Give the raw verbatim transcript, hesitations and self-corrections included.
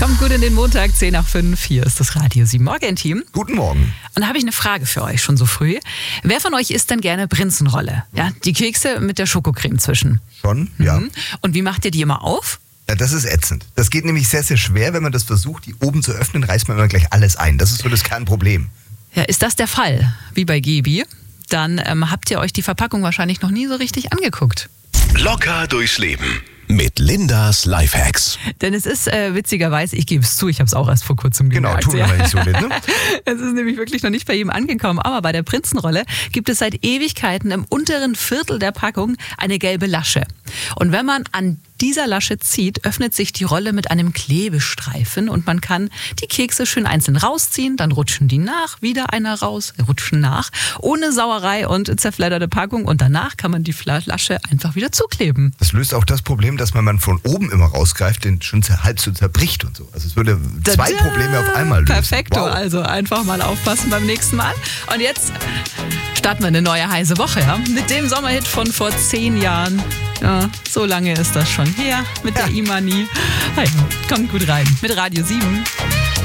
Kommt gut in den Montag, zehn nach fünf. Hier ist das Radio sieben Morgen-Team. Guten Morgen. Und da habe ich eine Frage für euch schon so früh. Wer von euch isst denn gerne Prinzenrolle? Ja, die Kekse mit der Schokocreme zwischen. Schon? Ja. Mhm. Und wie macht ihr die immer auf? Ja, das ist ätzend. Das geht nämlich sehr, sehr schwer. Wenn man das versucht, die oben zu öffnen, reißt man immer gleich alles ein. Das ist so das Kernproblem. Ja, ist das der Fall, wie bei Gebi? Dann ähm, habt ihr euch die Verpackung wahrscheinlich noch nie so richtig angeguckt. Locker durchs Leben mit Lindas Lifehacks. Denn es ist äh, witzigerweise, ich gebe es zu, ich habe es auch erst vor kurzem Genau, gemerkt. tun wir ja. mal nicht so nett, ne? Es ist nämlich wirklich noch nicht bei jedem angekommen, aber bei der Prinzenrolle gibt es seit Ewigkeiten im unteren Viertel der Packung eine gelbe Lasche. Und wenn man an dieser Lasche zieht, öffnet sich die Rolle mit einem Klebestreifen und man kann die Kekse schön einzeln rausziehen, dann rutschen die nach, wieder einer raus, rutschen nach, ohne Sauerei und zerfledderte Packung und danach kann man die Lasche einfach wieder zukleben. Das löst auch das Problem, dass man, man von oben immer rausgreift, den schon halb so zerbricht und so. Also es würde zwei Tada! Probleme auf einmal lösen. Perfekto, Wow. also einfach mal aufpassen beim nächsten Mal. Und jetzt starten wir eine neue heiße Woche, ja? Mit dem Sommerhit von vor zehn Jahren. Ja, so lange ist das schon her mit der Imani. Hey, kommt gut rein mit Radio sieben.